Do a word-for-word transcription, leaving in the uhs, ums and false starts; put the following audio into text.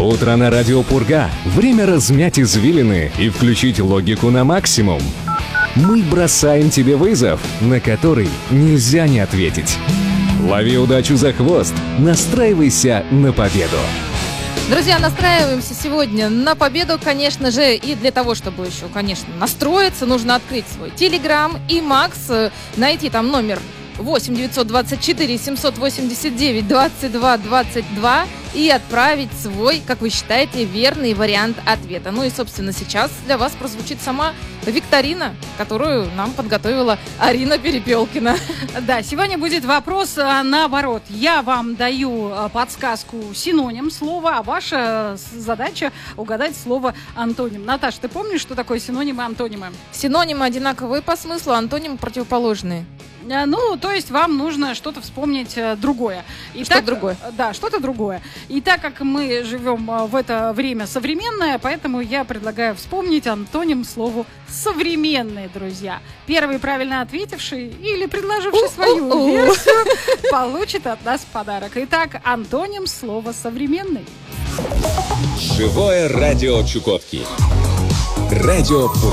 Утро на радио Пурга. Время размять извилины и включить логику на максимум. Мы бросаем тебе вызов, на который нельзя не ответить. Лови удачу за хвост, настраивайся на победу. Друзья, настраиваемся сегодня на победу, конечно же, и для того, чтобы еще, конечно, настроиться, нужно открыть свой Телеграм и Макс, найти там номер восемь девятьсот двадцать четыре семьсот восемьдесят девять двадцать два двадцать два и отправить свой, как вы считаете, верный вариант ответа. Ну и, собственно, сейчас для вас прозвучит сама викторина, которую нам подготовила Арина Перепелкина. Да, сегодня будет вопрос а, наоборот. Я вам даю а, подсказку синоним слова, а ваша задача угадать слово антоним. Наташа, ты помнишь, что такое синонимы и антонимы? Синонимы одинаковые по смыслу, антонимы противоположные. Ну, то есть вам нужно что-то вспомнить э, другое. Что другое? Да, что-то другое. И так как мы живем э, в это время современное, поэтому я предлагаю вспомнить антоним слову «современный», друзья. Первый правильно ответивший или предложивший свою версию получит от нас подарок. Итак, антоним слова «современный». Живое радио Чукотки. Радио Пурга.